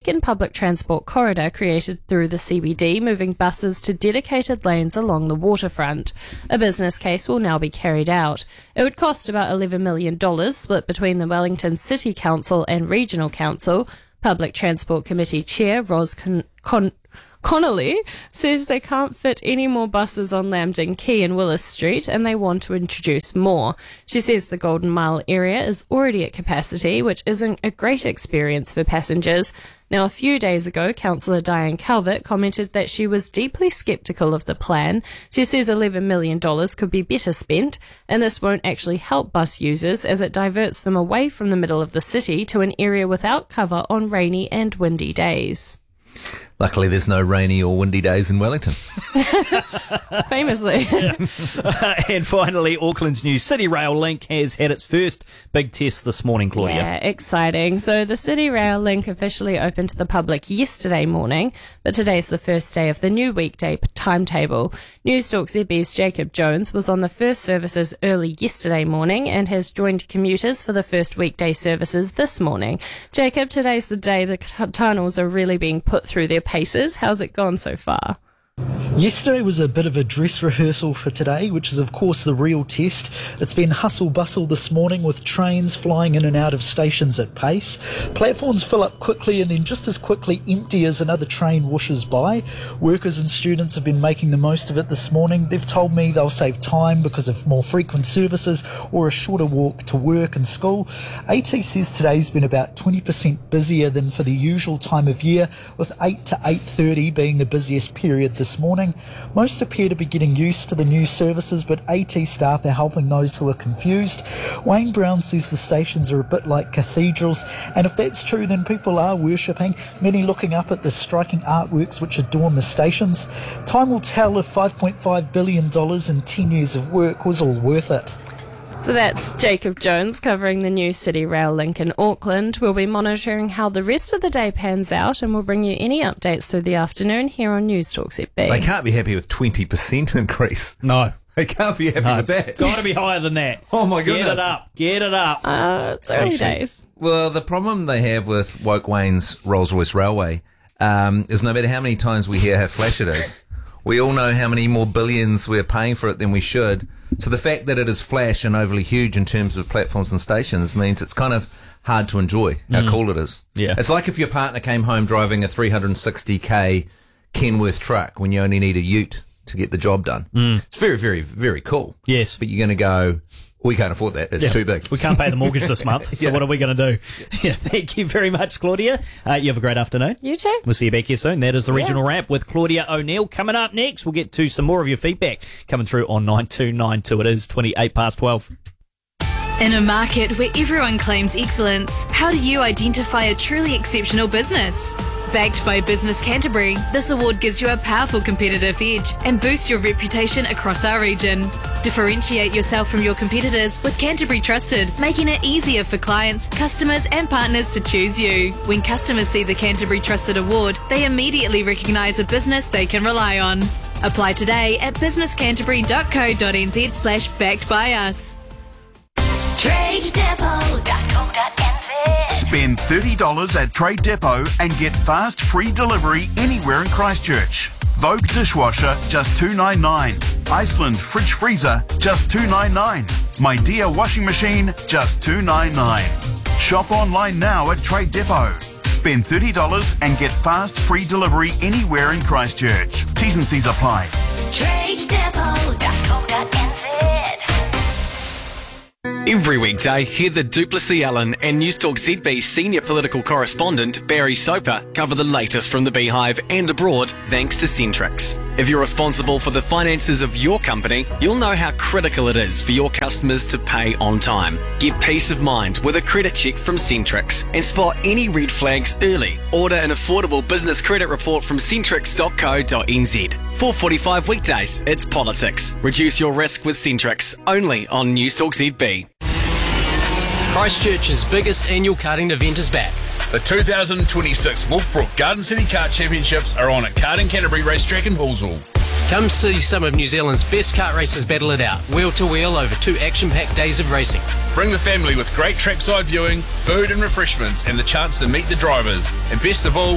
second public transport corridor created through the CBD, moving buses to dedicated lanes along the waterfront. A business case will now be carried out. It would cost about $11 million, split between the Wellington City Council and Regional Council. Public Transport Committee Chair Ros Connolly says they can't fit any more buses on Lambton Quay and Willis Street, and they want to introduce more. She says the Golden Mile area is already at capacity, which isn't a great experience for passengers. Now, a few days ago, Councillor Diane Calvert commented that she was deeply sceptical of the plan. She says $11 million could be better spent, and this won't actually help bus users as it diverts them away from the middle of the city to an area without cover on rainy and windy days. Luckily, there's no rainy or windy days in Wellington. Famously. And finally, Auckland's new City Rail link has had its first big test this morning, Claudia. Yeah, exciting. So the City Rail link officially opened to the public yesterday morning, but today's the first day of the new weekday timetable. Newstalk ZB's Jacob Jones was on the first services early yesterday morning and has joined commuters for the first weekday services this morning. Jacob, today's the day the tunnels are really being put through their paces. How's it gone so far? Yesterday was a bit of a dress rehearsal for today, which is of course the real test. It's been hustle bustle this morning with trains flying in and out of stations at pace. Platforms fill up quickly and then just as quickly empty as another train whooshes by. Workers and students have been making the most of it this morning. They've told me they'll save time because of more frequent services or a shorter walk to work and school. AT says today's been about 20% busier than for the usual time of year, with 8 to 8:30 being the busiest period this morning. Most appear to be getting used to the new services, but AT staff are helping those who are confused. Wayne Brown says the stations are a bit like cathedrals, and if that's true, then people are worshipping, many looking up at the striking artworks which adorn the stations. Time will tell if $5.5 billion in 10 years of work was all worth it. So that's Jacob Jones covering the new City Rail link in Auckland. We'll be monitoring how the rest of the day pans out, and we'll bring you any updates through the afternoon here on Newstalk ZB. They can't be happy with 20% increase. No. They can't be happy with that. It's got to be higher than that. Oh my goodness. Get it up. Get it up. It's early days. Well, the problem they have with Woke Wayne's Rolls-Royce Railway is no matter how many times we hear how flash it is, we all know how many more billions we're paying for it than we should. So the fact that it is flash and overly huge in terms of platforms and stations means it's kind of hard to enjoy how cool it is. Yeah. It's like if your partner came home driving a 360k Kenworth truck when you only need a ute to get the job done. It's very, very, very cool. Yes. But you're going to go, we can't afford that. It's too big. We can't pay the mortgage this month, so what are we going to do? Yeah, thank you very much, Claudia. You have a great afternoon. You too. We'll see you back here soon. That is the Regional Wrap with Claudia O'Neill. Coming up next, we'll get to some more of your feedback coming through on 9292. It is 28 past 12. In a market where everyone claims excellence, how do you identify a truly exceptional business? Backed by Business Canterbury, this award gives you a powerful competitive edge and boosts your reputation across our region. Differentiate yourself from your competitors with Canterbury Trusted, making it easier for clients, customers and partners to choose you. When customers see the Canterbury Trusted Award, they immediately recognise a business they can rely on. Apply today at businesscanterbury.co.nz/backed by us. TradeDepot.co.nz. Spend $30 at Trade Depot and get fast free delivery anywhere in Christchurch. Vogue dishwasher just $2.99. Iceland fridge freezer just $2.99. My Dear washing machine just $2.99. Shop online now at Trade Depot. Spend $30 and get fast free delivery anywhere in Christchurch. T's and C's apply. TradeDepot.co.nz. Every weekday, hear the Duplessis Allen and Newstalk ZB senior political correspondent Barry Soper cover the latest from the Beehive and abroad thanks to Centrix. If you're responsible for the finances of your company, you'll know how critical it is for your customers to pay on time. Get peace of mind with a credit check from Centrix and spot any red flags early. Order an affordable business credit report from centrix.co.nz. 4:45 weekdays, it's politics. Reduce your risk with Centrix, only on Newstalk ZB. Christchurch's biggest annual karting event is back. The 2026 Wolfbrook Garden City Kart Championships are on at Karting Canterbury Racetrack in Hallsville. Come see some of New Zealand's best kart racers battle it out, wheel to wheel over 2 action-packed days of racing. Bring the family with great trackside viewing, food and refreshments, and the chance to meet the drivers. And best of all,